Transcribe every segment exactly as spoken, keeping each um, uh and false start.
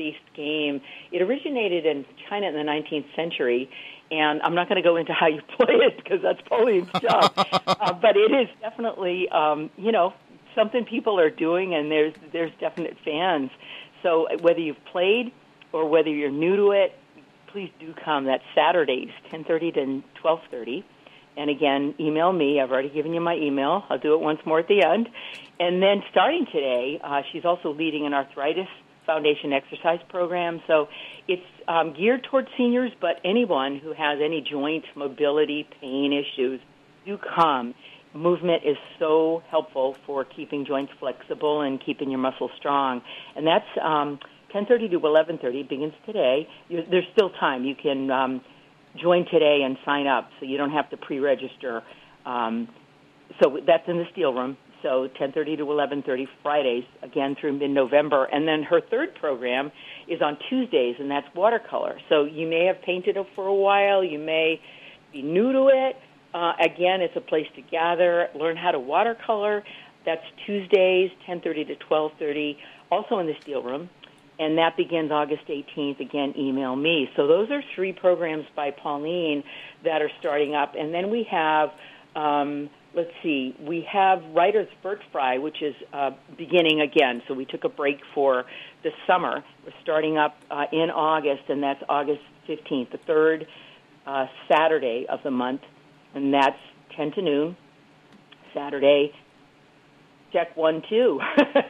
based game. It originated in China in the nineteenth century, and I'm not going to go into how you play it because that's Pauline's job. uh, but it is definitely, um, you know, something people are doing, and there's there's definite fans. So whether you've played or whether you're new to it, please do come. That's Saturdays, ten thirty to twelve thirty. And again, email me. I've already given you my email. I'll do it once more at the end. And then starting today, uh, she's also leading an Arthritis Foundation exercise program. So it's um, geared towards seniors, but anyone who has any joint mobility, pain issues, do come. Movement is so helpful for keeping joints flexible and keeping your muscles strong. And that's um, ten thirty to eleven thirty. It begins today. You, there's still time. You can um, join today and sign up, so you don't have to pre-register. Um, so that's in the Steel Room. So ten thirty to eleven thirty Fridays, again through mid-November. And then her third program is on Tuesdays, and that's watercolor. So you may have painted it for a while. You may be new to it. Uh, again, it's a place to gather, learn how to watercolor. That's Tuesdays, ten thirty to twelve thirty, also in the Steel Room. And that begins August eighteenth. Again, email me. So those are three programs by Pauline that are starting up. And then we have, um, let's see, we have Writer's Vert Fry, which is uh, beginning again. So we took a break for the summer. We're starting up uh, in August, and that's August fifteenth, the third uh, Saturday of the month. And that's ten to noon, Saturday. Check one, two.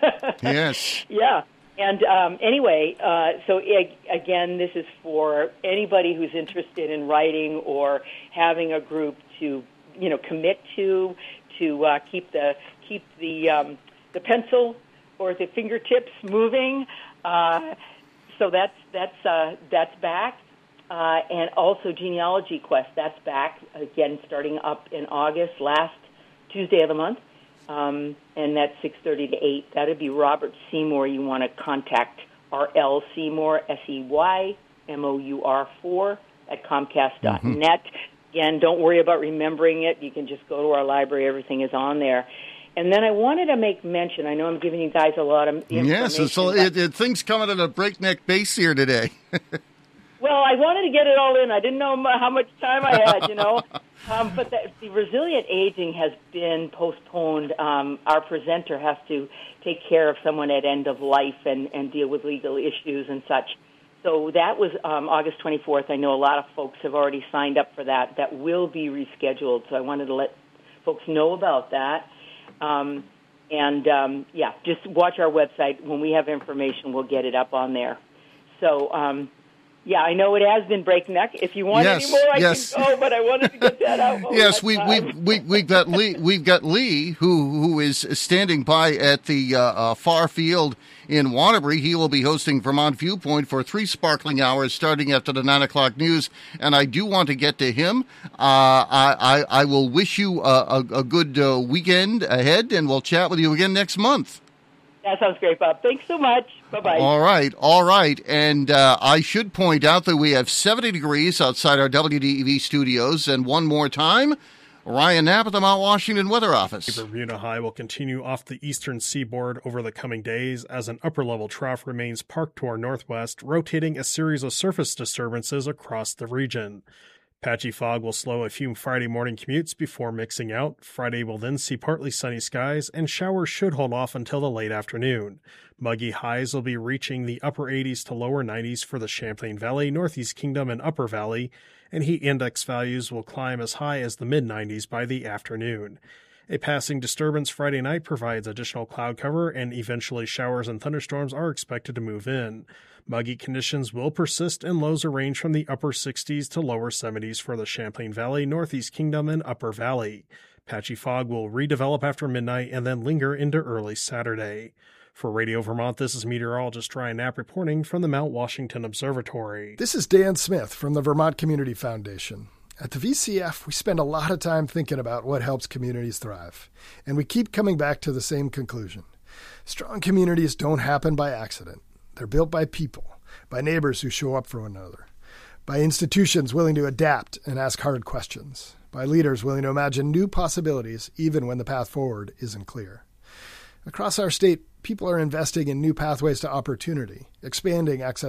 Yes. Yeah. And um, anyway, uh, so ag- again, this is for anybody who's interested in writing or having a group to, you know, commit to, to uh, keep the keep the um, the pencil or the fingertips moving. Uh, so that's that's uh, that's back, uh, and also Genealogy Quest. That's back again, starting up in August, last Tuesday of the month. Um, and that's six thirty to eight. That would be Robert Seymour. You want to contact R L Seymour, S E Y M O U R four, at Comcast dot net. Mm-hmm. Again, don't worry about remembering it. You can just go to our library. Everything is on there. And then I wanted to make mention, I know I'm giving you guys a lot of information. Yes, so it, it, things coming at a breakneck pace here today. Well, I wanted to get it all in. I didn't know how much time I had, you know. Um, but the, the resilient aging has been postponed. Um, our presenter has to take care of someone at end of life and, and deal with legal issues and such. So that was um, August twenty-fourth. I know a lot of folks have already signed up for that. That will be rescheduled, so I wanted to let folks know about that. Um, and, um, yeah, just watch our website. When we have information, we'll get it up on there. So, um yeah, I know it has been breakneck. If you want yes, any more, I yes. can go, but I wanted to get that out. Yes, we, we, we, we've got Lee, we've got Lee who, who is standing by at the uh, uh, far field in Waterbury. He will be hosting Vermont Viewpoint for three sparkling hours starting after the nine o'clock news, and I do want to get to him. Uh, I, I, I will wish you a, a, a good uh, weekend ahead, and we'll chat with you again next month. That sounds great, Bob. Thanks so much. Bye-bye. All right, all right. And uh, I should point out that we have seventy degrees outside our W D E V studios. And one more time, Ryan Knapp at the Mount Washington Weather Office. The Bermuda High will continue off the eastern seaboard over the coming days as an upper-level trough remains parked to our northwest, rotating a series of surface disturbances across the region. Patchy fog will slow a few Friday morning commutes before mixing out. Friday will then see partly sunny skies, and showers should hold off until the late afternoon. Muggy highs will be reaching the upper eighties to lower nineties for the Champlain Valley, Northeast Kingdom, and Upper Valley, and heat index values will climb as high as the mid-nineties by the afternoon. A passing disturbance Friday night provides additional cloud cover, and eventually showers and thunderstorms are expected to move in. Muggy conditions will persist, and lows range from the upper sixties to lower seventies for the Champlain Valley, Northeast Kingdom, and Upper Valley. Patchy fog will redevelop after midnight and then linger into early Saturday. For Radio Vermont, this is meteorologist Ryan Knapp reporting from the Mount Washington Observatory. This is Dan Smith from the Vermont Community Foundation. At the V C F, we spend a lot of time thinking about what helps communities thrive, and we keep coming back to the same conclusion. Strong communities don't happen by accident. They're built by people, by neighbors who show up for one another, by institutions willing to adapt and ask hard questions, by leaders willing to imagine new possibilities even when the path forward isn't clear. Across our state, people are investing in new pathways to opportunity, expanding access